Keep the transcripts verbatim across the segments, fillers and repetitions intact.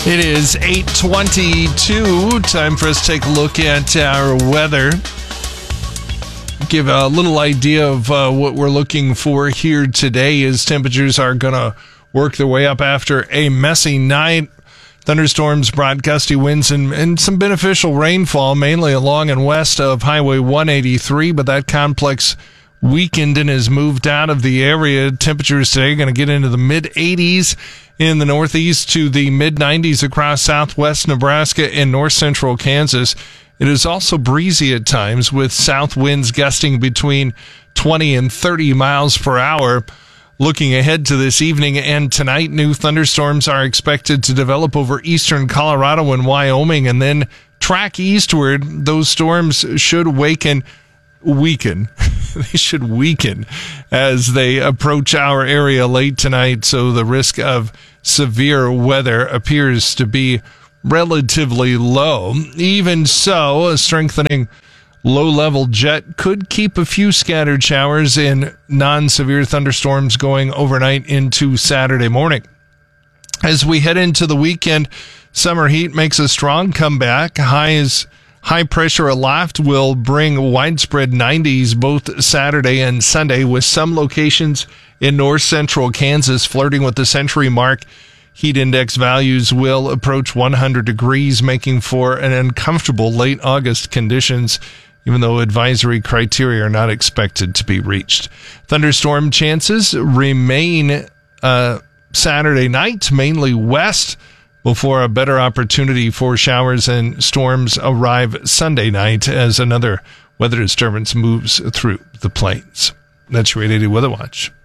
It is eight twenty-two. Time for us to take a look at our weather. Give a little idea of uh, what we're looking for here today as temperatures are going to work their way up after a messy night. Thunderstorms brought gusty winds and, and some beneficial rainfall, mainly along and west of Highway one eighty-three, but that complex weakened and has moved out of the area. Temperatures today are going to get into the mid eighties in the northeast to the mid nineties across southwest Nebraska and north central Kansas. It is also breezy at times with south winds gusting between twenty and thirty miles per hour. Looking ahead to this evening and tonight, new thunderstorms are expected to develop over eastern Colorado and Wyoming and then track eastward. Those storms should waken weaken. They should weaken as they approach our area late tonight, so the risk of severe weather appears to be relatively low. Even so, a strengthening low-level jet could keep a few scattered showers and non-severe thunderstorms going overnight into Saturday morning. As we head into the weekend, summer heat makes a strong comeback. Highs High pressure aloft will bring widespread nineties both Saturday and Sunday, with some locations in north central Kansas flirting with the century mark. Heat index values will approach one hundred degrees, making for an uncomfortable late August conditions, even though advisory criteria are not expected to be reached. Thunderstorm chances remain uh, Saturday night, mainly west, before a better opportunity for showers and storms arrive Sunday night as another weather disturbance moves through the plains. That's your eight eighty Weather Watch.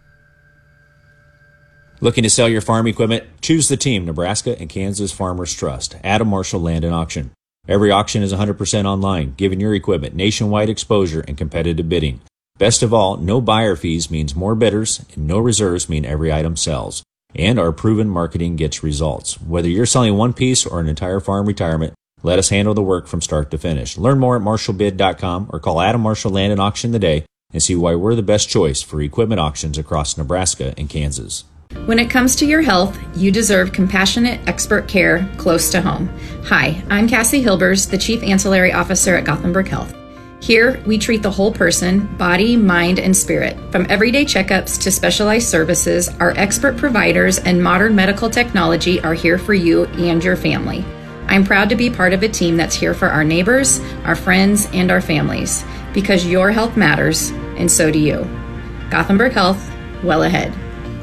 Looking to sell your farm equipment? Choose the team Nebraska and Kansas Farmers Trust. Adam Marshall Land and Auction. Every auction is one hundred percent online, giving your equipment nationwide exposure and competitive bidding. Best of all, no buyer fees means more bidders, and no reserves mean every item sells. And our proven marketing gets results. Whether you're selling one piece or an entire farm retirement, let us handle the work from start to finish. Learn more at marshall bid dot com or call Adam Marshall Land and Auction today and see why we're the best choice for equipment auctions across Nebraska and Kansas. When it comes to your health, you deserve compassionate expert care close to home. Hi, I'm Cassie Hilbers, the Chief Ancillary Officer at Gothenburg Health. Here, we treat the whole person, body, mind, and spirit. From everyday checkups to specialized services, our expert providers and modern medical technology are here for you and your family. I'm proud to be part of a team that's here for our neighbors, our friends, and our families, because your health matters, and so do you. Gothenburg Health, well ahead.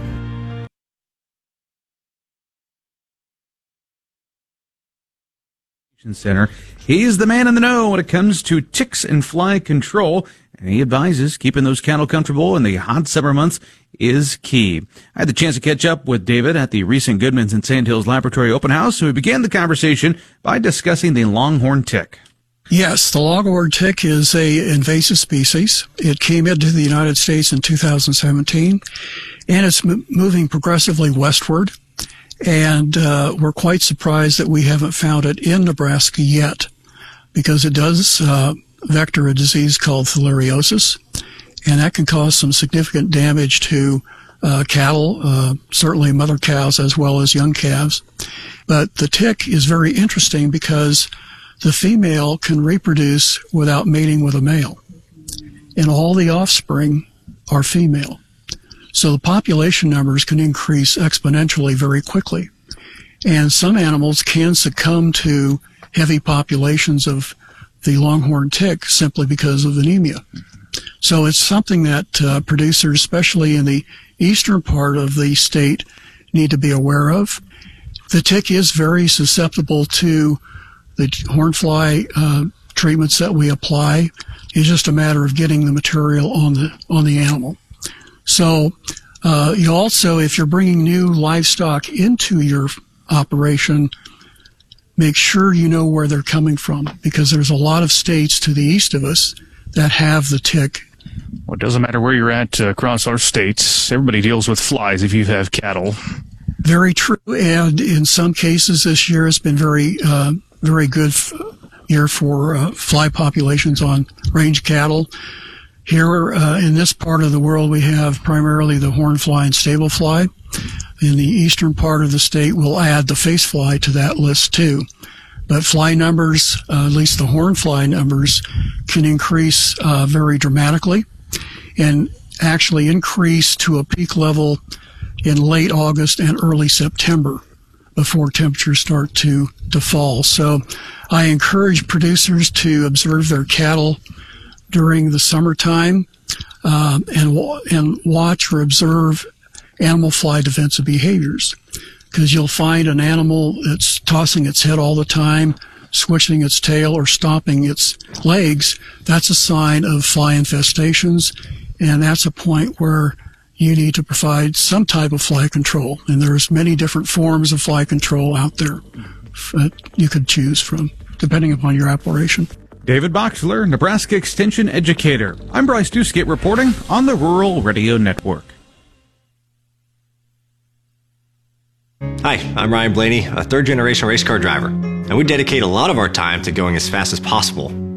Center. He's the man in the know when it comes to ticks and fly control, and he advises keeping those cattle comfortable in the hot summer months is key. I had the chance to catch up with David at the recent Goodman's and Sandhills Laboratory Open House, so we began the conversation by discussing the longhorn tick. Yes, the longhorn tick is a invasive species. It came into the United States in two thousand seventeen, and it's m- moving progressively westward. And uh, we're quite surprised that we haven't found it in Nebraska yet, because it does uh, vector a disease called theileriosis, and that can cause some significant damage to uh, cattle, uh, certainly mother cows as well as young calves. But the tick is very interesting because the female can reproduce without mating with a male, and all the offspring are female. So the population numbers can increase exponentially very quickly. And some animals can succumb to heavy populations of the longhorn tick simply because of anemia. So it's something that uh, producers, especially in the eastern part of the state, need to be aware of. The tick is very susceptible to the hornfly uh, treatments that we apply. It's just a matter of getting the material on the on the animal. So uh, you also, if you're bringing new livestock into your operation, make sure you know where they're coming from, because there's a lot of states to the east of us that have the tick. Well, it doesn't matter where you're at uh, across our states. Everybody deals with flies if you have cattle. Very true. And in some cases this year has been very, uh, very good f- year for uh, fly populations on range cattle. Here uh, in this part of the world, we have primarily the hornfly and stable fly. in the eastern part of the state, we'll add the face fly to that list too. But fly numbers, uh, at least the horn fly numbers, can increase uh, very dramatically and actually increase to a peak level in late August and early September before temperatures start to, to fall. So I encourage producers to observe their cattle during the summertime um, and, and watch or observe animal fly defensive behaviors, because you'll find an animal that's tossing its head all the time, switching its tail, or stomping its legs. That's a sign of fly infestations, and that's a point where you need to provide some type of fly control. And there's many different forms of fly control out there that you could choose from, depending upon your operation. David Boxler, Nebraska Extension Educator. I'm Bryce Duskett reporting on the Rural Radio Network. Hi, I'm Ryan Blaney, a third-generation race car driver, and we dedicate a lot of our time to going as fast as possible.